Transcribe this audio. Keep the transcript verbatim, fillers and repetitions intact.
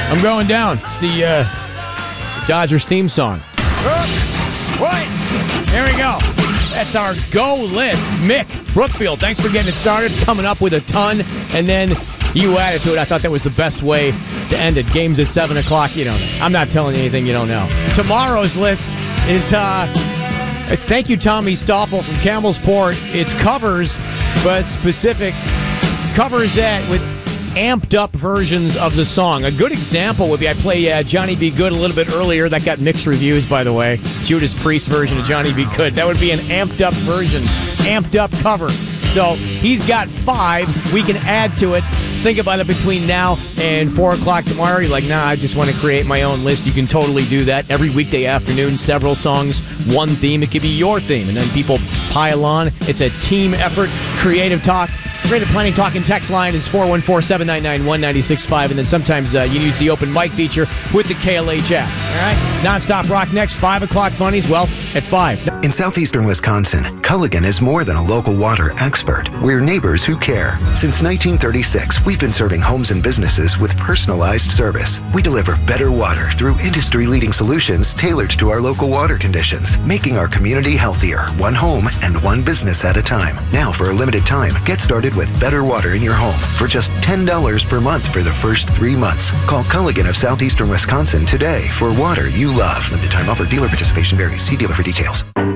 I'm going down. It's the, uh, the Dodgers theme song. Wait, there we go. That's our go list. Mick Brookfield, thanks for getting it started. Coming up with a ton, and then you added to it. I thought that was the best way to end it. Games at seven o'clock. You know, I'm not telling you anything you don't know. Tomorrow's list is, uh, thank you, Tommy Stoffel from Campbell's Port. It's covers, but specific covers that with amped up versions of the song. A good example would be I play uh, Johnny B. Good a little bit earlier. That got mixed reviews, by the way. Judas Priest version of Johnny B. Good. That would be an amped up version, amped up cover. So he's got five. We can add to it. Think about it between now and four o'clock tomorrow. You're like, nah, I just want to create my own list. You can totally do that. Every weekday afternoon, several songs, one theme. It could be your theme. And then people pile on. It's a team effort. Creative Talk. Creative Planning Talk and text line is four one four, seven nine nine, one nine six five. And then sometimes uh, you use the open mic feature with the K L H app. All right? Nonstop Rock next. five o'clock funnies. Well, at five. In southeastern Wisconsin, Culligan is more than a local water expert. We're neighbors who care. Since nineteen thirty-six, we've been serving homes and businesses with personalized service. We deliver better water through industry-leading solutions tailored to our local water conditions, making our community healthier, one home and one business at a time. Now, for a limited time, get started with better water in your home for just ten dollars per month for the first three months. Call Culligan of southeastern Wisconsin today for water you love. Limited time offer. Dealer participation varies. See dealer for details.